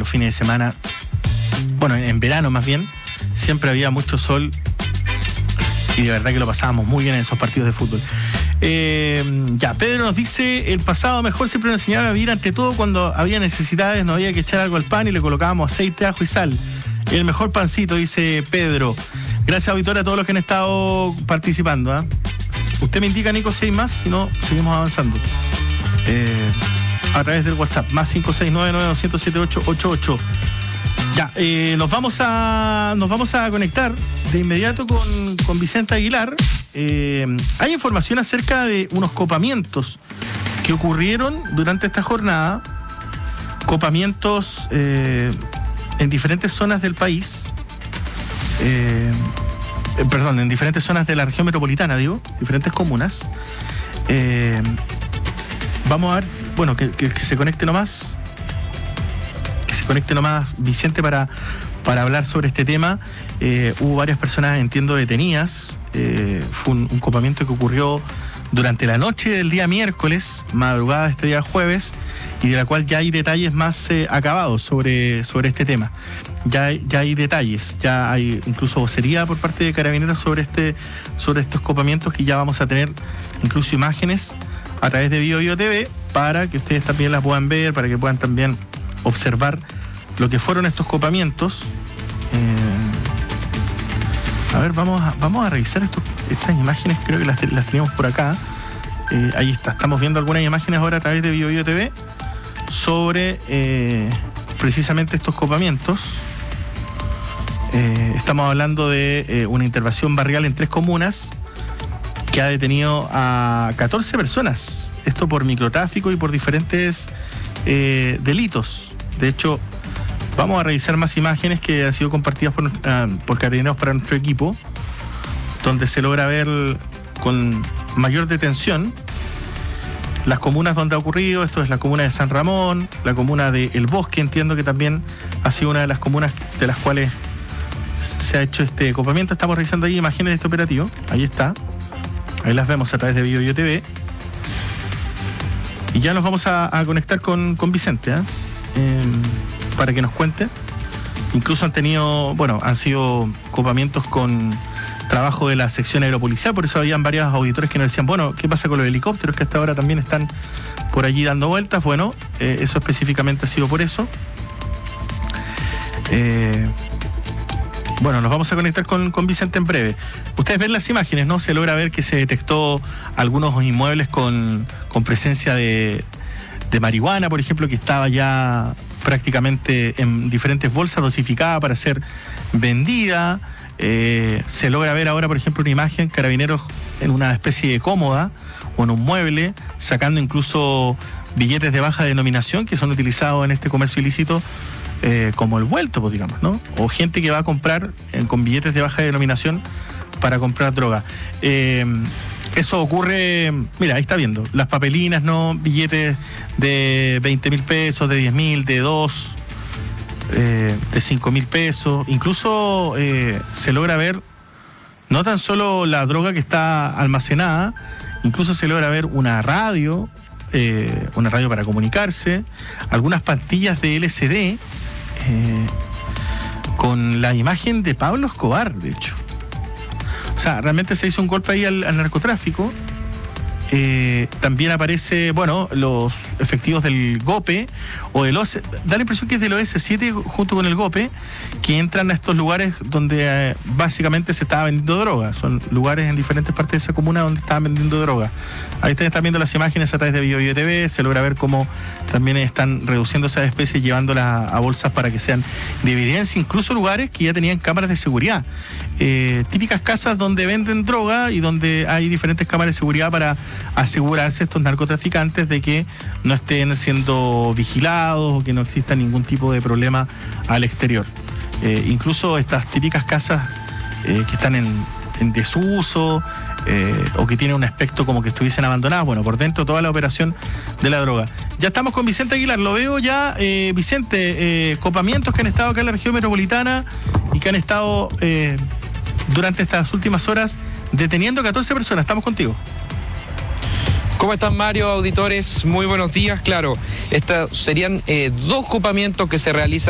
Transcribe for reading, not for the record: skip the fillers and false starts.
los fines de semana, bueno, en verano más bien, siempre había mucho sol y de verdad que lo pasábamos muy bien en esos partidos de fútbol. Pedro nos dice: el pasado mejor siempre nos enseñaba a vivir ante todo cuando había necesidades, no había que echar algo al pan y le colocábamos aceite, ajo y sal. El mejor pancito, dice Pedro. Gracias, auditora, a todos los que han estado participando, ¿eh? Usted me indica, Nico, si hay más, si no, seguimos avanzando. A través del WhatsApp, más 569-9207-888. Nos vamos a conectar de inmediato con Vicente Aguilar. Hay información acerca de unos copamientos que ocurrieron durante esta jornada. Copamientos en diferentes zonas del país. En diferentes zonas de la región metropolitana, diferentes comunas. Vamos a ver, bueno, que se conecte nomás. Que se conecte nomás Vicente para hablar sobre este tema. Hubo varias personas, entiendo, detenidas. Fue un copamiento que ocurrió durante la noche del día miércoles, madrugada de este día jueves, y de la cual ya hay detalles más acabados sobre este tema. Ya hay detalles, ya hay incluso vocería por parte de Carabineros sobre estos copamientos, que ya vamos a tener incluso imágenes a través de BioBio TV para que ustedes también las puedan ver, para que puedan también observar lo que fueron estos copamientos. A ver, vamos a revisar estas imágenes, creo que las tenemos por acá. Ahí está, estamos viendo algunas imágenes ahora a través de BioBio TV sobre precisamente estos copamientos. Estamos hablando de una intervención barrial en 3 comunas que ha detenido a 14 personas. Esto por microtráfico y por diferentes delitos. De hecho, vamos a revisar más imágenes que han sido compartidas por Carabineros para nuestro equipo, donde se logra ver con mayor detención las comunas donde ha ocurrido. Esto es la comuna de San Ramón, la comuna de El Bosque, entiendo que también ha sido una de las comunas de las cuales se ha hecho este copamiento. Estamos revisando ahí imágenes de este operativo. Ahí está. Ahí las vemos a través de BioBio TV. Y ya nos vamos a conectar con Vicente, para que nos cuente. Incluso han sido copamientos con trabajo de la sección aeropolicial, por eso habían varios auditores que nos decían, bueno, ¿qué pasa con los helicópteros que hasta ahora también están por allí dando vueltas? Bueno, eso específicamente ha sido por eso. Nos vamos a conectar con Vicente en breve. Ustedes ven las imágenes, ¿no? Se logra ver que se detectó algunos inmuebles con presencia de marihuana, por ejemplo, que estaba ya prácticamente en diferentes bolsas dosificada para ser vendida. Se logra ver ahora, por ejemplo, una imagen, Carabineros en una especie de cómoda o en un mueble, sacando incluso billetes de baja denominación que son utilizados en este comercio ilícito como el vuelto, pues, digamos, ¿no? O gente que va a comprar con billetes de baja denominación para comprar droga. Eso ocurre, mira, ahí está viendo, las papelinas, ¿no? Billetes de 20.000 pesos, de 10.000, de 2, de 5.000 pesos. Incluso se logra ver no tan solo la droga que está almacenada, incluso se logra ver una radio para comunicarse, algunas pastillas de LSD con la imagen de Pablo Escobar, de hecho. O sea, realmente se hizo un golpe ahí al narcotráfico. También aparece, los efectivos del GOPE o del OS, da la impresión que es del OS7 junto con el GOPE, que entran a estos lugares donde básicamente se estaba vendiendo droga. Son lugares en diferentes partes de esa comuna donde estaban vendiendo droga. Ahí ustedes están viendo las imágenes a través de BioBio TV. Se logra ver cómo también están reduciendo esas especies, llevándolas a bolsas para que sean de evidencia, incluso lugares que ya tenían cámaras de seguridad. Típicas casas donde venden droga y donde hay diferentes cámaras de seguridad para asegurarse estos narcotraficantes de que no estén siendo vigilados o que no exista ningún tipo de problema al exterior. Incluso estas típicas casas que están en desuso o que tienen un aspecto como que estuviesen abandonadas, por dentro toda la operación de la droga. Ya estamos con Vicente Aguilar, lo veo ya. Vicente, copamientos que han estado acá en la región metropolitana y que han estado durante estas últimas horas deteniendo 14 personas. Estamos contigo. ¿Cómo están, Mario, auditores? Muy buenos días. Claro, estos serían 2 copamientos que se realizan